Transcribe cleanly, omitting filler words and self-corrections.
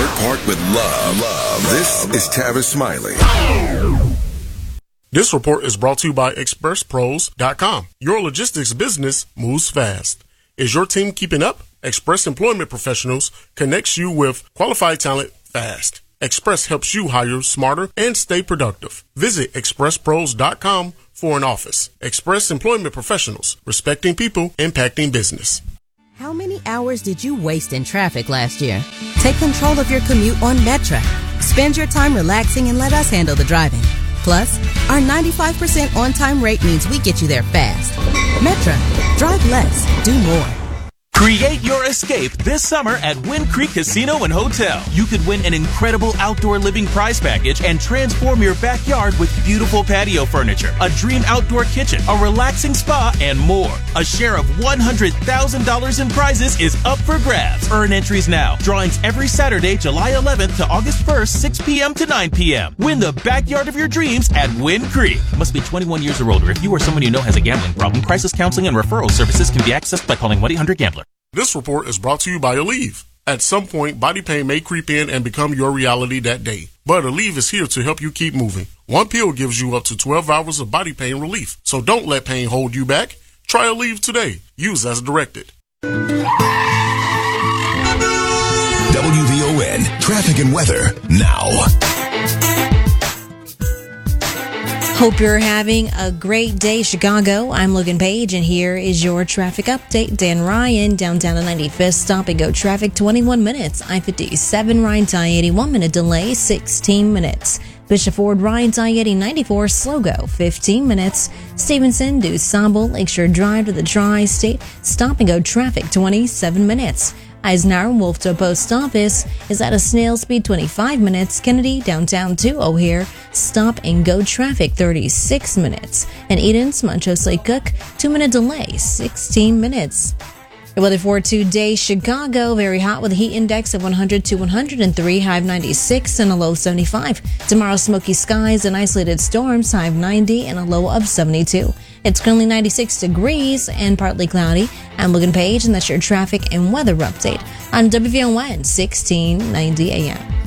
Report with love. This is Tavis Smiley. This report is brought to you by ExpressPros.com. Your logistics business moves fast. Is your team keeping up? Express Employment Professionals connects you with qualified talent fast. Express helps you hire smarter and stay productive. Visit ExpressPros.com for an office. Express Employment Professionals, respecting people, impacting business. How many hours did you waste in traffic last year? Take control of your commute on Metra. Spend your time relaxing and let us handle the driving. Plus, our 95% on-time rate means we get you there fast. Metra. Drive less. Do more. Create your escape this summer at Wind Creek Casino and Hotel. You could win an incredible outdoor living prize package and transform your backyard with beautiful patio furniture, a dream outdoor kitchen, a relaxing spa, and more. A share of $100,000 in prizes is up for grabs. Earn entries now. Drawings every Saturday, July 11th to August 1st, 6 p.m. to 9 p.m. Win the backyard of your dreams at Wind Creek. Must be 21 years or older. If you or someone you know has a gambling problem, crisis counseling and referral services can be accessed by calling 1-800-GAMBLER. This report is brought to you by Aleve. At some point, body pain may creep in and become your reality that day. But Aleve is here to help you keep moving. One pill gives you up to 12 hours of body pain relief. So don't let pain hold you back. Try Aleve today. Use as directed. WVON Traffic and Weather now. Hope you're having a great day, Chicago. I'm Logan Page, and here is your traffic update. Dan Ryan, downtown to 95th, stop and go traffic, 21 minutes. I-57 Ryan to I-80, 1 minute delay, 16 minutes. Bishop Ford Ryan to I-80, 94, slow go, 15 minutes. Stevenson, DuSable, Lakeshore Drive to the Tri-State, stop and go traffic, 27 minutes. Eisenhower Wolftown Post Office is at a snail speed, 25 minutes. Kennedy, downtown to O'Hare, stop and go traffic, 36 minutes. And Eden's, Montrose Lake Cook, 2 minute delay, 16 minutes. The weather for today, Chicago, very hot with a heat index of 100 to 103, high of 96 and a low of 75. Tomorrow, smoky skies and isolated storms, high of 90 and a low of 72. It's currently 96 degrees and partly cloudy. I'm Logan Page, and that's your traffic and weather update on WVON 1690 AM.